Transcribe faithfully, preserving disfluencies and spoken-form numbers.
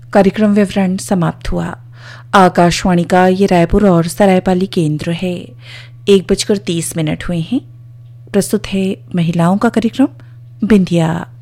कार्यक्रम विवरण समाप्त हुआ। आकाशवाणी का ये रायपुर और सरायपाली केंद्र है। एक बजकर तीस मिनट हुए हैं। प्रस्तुत है महिलाओं का कार्यक्रम बिंदिया।